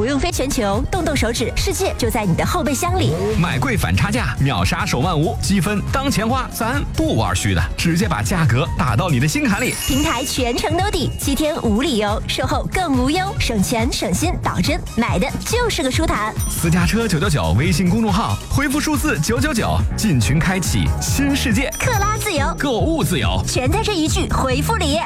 不用飞全球，动动手指，世界就在你的后备箱里。 买贵反差价，秒杀手慢无，积分当钱花，咱不玩虚的，直接把价格打到你的心坎里。 平台全程兜底，7天无理由，售后更无忧，省钱省心，保真，买的就是个舒坦。 私家车999微信公众号，回复数字999，进群开启新世界， 克拉自由， 购物自由， 全在这一句回复里。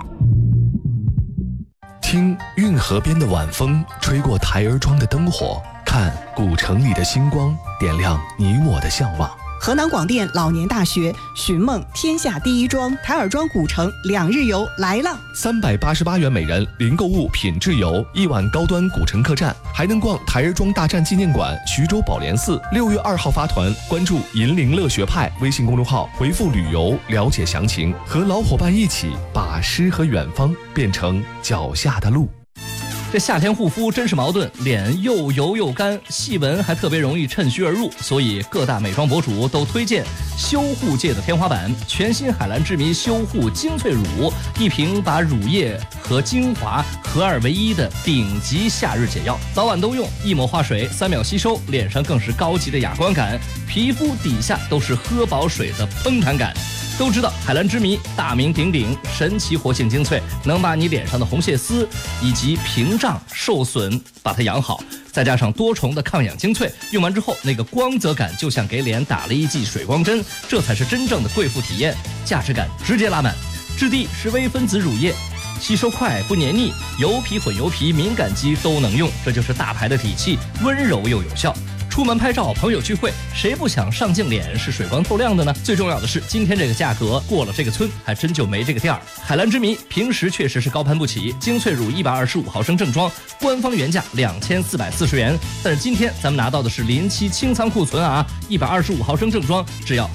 听运河边的晚风吹过台儿庄的灯火，看古城里的星光点亮你我的向往。 河南广电老年大学寻梦天下第一庄台儿庄古城2日游来了 ，388元每人，零购物品质游，1晚高端古城客栈，还能逛台儿庄大战纪念馆、徐州宝莲寺。6月2号发团，关注银铃乐学派微信公众号，回复旅游了解详情，和老伙伴一起把诗和远方变成脚下的路。 这夏天护肤真是矛盾，脸又油又干，细纹还特别容易趁虚而入，所以各大美妆博主都推荐修护界的天花板——全新海蓝之谜修护精粹乳，一瓶把乳液和精华合二为一的顶级夏日解药，早晚都用，一抹化水3秒吸收，脸上更是高级的哑光感，皮肤底下都是喝饱水的怦坦感。都知道海蓝之谜大名鼎鼎，神奇活性精粹，能把你脸上的红屑丝以及屏障受损把它养好，再加上多重的抗氧精粹，用完之后那个光泽感就像给脸打了一剂水光针，这才是真正的贵妇体验，价值感直接拉满。质地是微分子乳液，吸收快不黏腻，油皮混油皮敏感肌都能用，这就是大牌的底气，温柔又有效。出门拍照、朋友聚会，谁不想上镜脸是水光透亮的呢？最重要的是，今天这个价格过了这个村，还真就没这个店儿。海蓝之谜平时确实是高攀不起，精粹乳125毫升正装，官方原价2440元，但是今天咱们拿到的是临期清仓库存啊，125毫升正装只要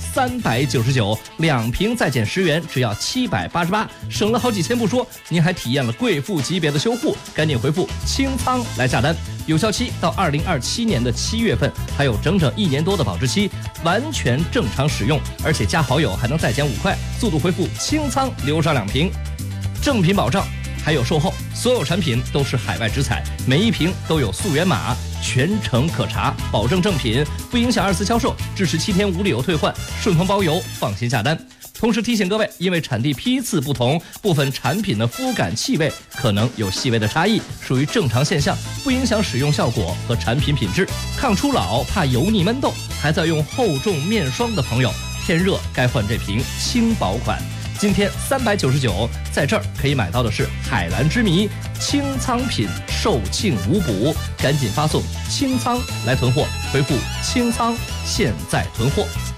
399，2瓶再减10元，只要788，省了好几千不说，您还体验了贵妇级别的修护，赶紧回复清仓来下单。有效期到2027年的7月份，还有整整1年多的保质期，完全正常使用，而且加好友还能再减5块，速度回复清仓留上2瓶，正品保障，还有售后，所有产品都是海外直采，每一瓶都有溯源码，全程可查，保证正品，不影响2次销售，支持7天无理由退换，顺丰包邮，放心下单。同时提醒各位，因为产地批次不同，部分产品的肤感气味可能有细微的差异，属于正常现象，不影响使用效果和产品品质。抗初老怕油腻闷痘，还在用厚重面霜的朋友，天热该换这瓶轻薄款。今天399，在这儿可以买到的是海蓝之谜清仓品，售罄无补，赶紧发送清仓来囤货，回复清仓现在囤货。